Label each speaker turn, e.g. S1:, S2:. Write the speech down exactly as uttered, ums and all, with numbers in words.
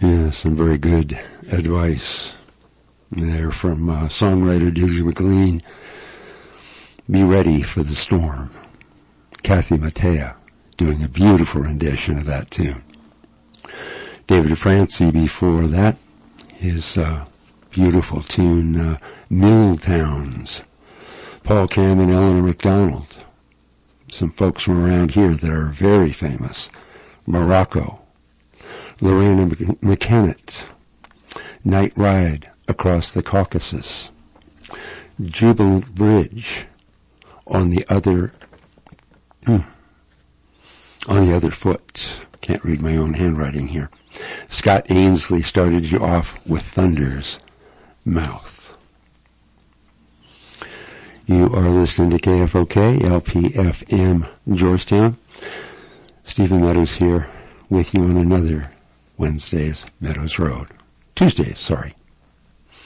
S1: Yeah, some very good advice there from uh, songwriter Deirdre McLean. Be ready for the storm. Kathy Mattea doing a beautiful rendition of that tune. David Francie before that, his uh, beautiful tune, uh, Mill Towns. Paul Cam and Eleanor McDonald. Some folks from around here that are very famous. Morocco. Lorena McKennett, Night Ride Across the Caucasus, Jubilant Bridge, on the other, mm, on the other foot. Can't read my own handwriting here. Scott Ainsley started you off with Thunder's Mouth. You are listening to K F O K, L P F M, Georgetown. Stephen Meadows here with you on another Wednesday's Meadows Road. Tuesdays, sorry.